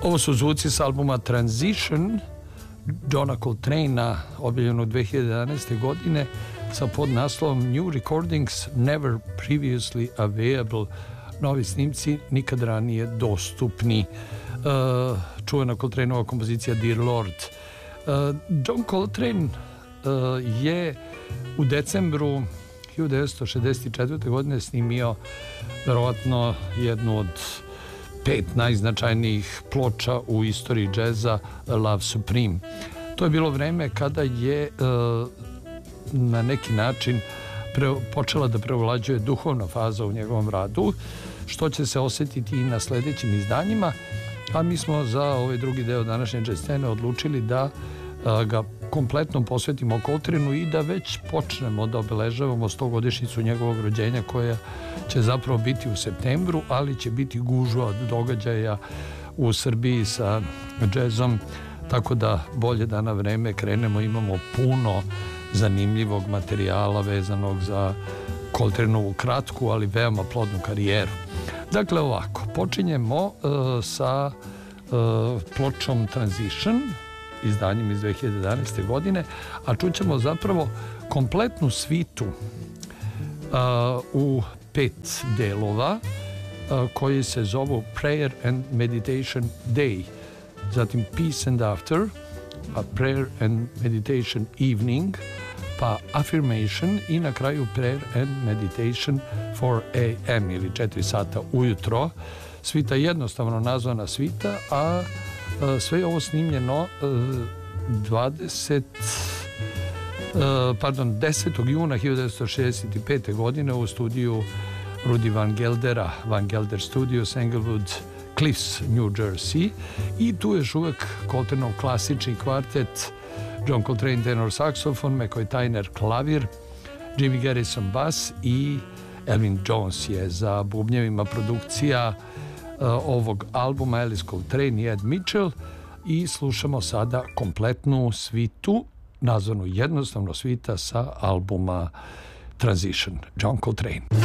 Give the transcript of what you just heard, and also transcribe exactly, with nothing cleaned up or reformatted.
Ovo su zvuci s albuma Transition Johna Coltrane'a, objavljenog dve hiljade jedanaeste. godine sa podnaslovom New Recordings Never Previously Available. Novi snimci nikad ranije dostupni. Uh, čuvena Coltraneova kompozicija Dear Lord. Uh, John Coltrane uh, je u decembru hiljadu devetsto šezdeset četvrte. godine snimio verovatno jednu od pet najznačajnijih ploča u istoriji džeza, Love Supreme. To je bilo vreme kada je uh, na neki način pre, počela da preovlađuje duhovna faza u njegovom radu, što će se osjetiti i na sledećim izdanjima, a mi smo za ovaj drugi deo današnje jazz scene odlučili da uh, ga kompletno posvetimo Coltraneu i da već počnemo da obeležavamo stogodišnjicu njegovog rođenja, koja će zapravo biti u septembru, ali će biti gužva od događaja u Srbiji sa džezom, tako da bolje da na vreme krenemo. Imamo puno zanimljivog materijala vezanog za Coltraneovu kratku, ali veoma plodnu karijeru. Dakle, ovako, počinjemo uh, sa uh, pločom Transition, izdanjem iz dve hiljade jedanaeste. godine, a čućemo zapravo kompletnu svitu uh, u pet delova uh, koji se zovu Prayer and Meditation Day, zatim Peace and After, pa Prayer and Meditation Evening, pa Affirmation i na kraju Prayer and Meditation four a m ili četiri sata ujutro. Svita jednostavno nazvana svita, a uh, sve je ovo snimljeno uh, dvadeset pardon, desetog juna hiljadu devetsto šezdeset pete. godine u studiju Rudy Van Geldera, Van Gelder Studios, Englewood Cliffs, New Jersey, i tu je još uvek Coltraneov klasični kvartet, John Coltrane tenor saksofon, McCoy Tyner klavir, Jimmy Garrison bas i Elvin Jones je za bubnjevima. Produkcija uh, ovog albuma Alice Coltrane i Ed Mitchell, i slušamo sada kompletnu svitu, nazvanu jednostavno svita sa albuma Transition, John Coltrane.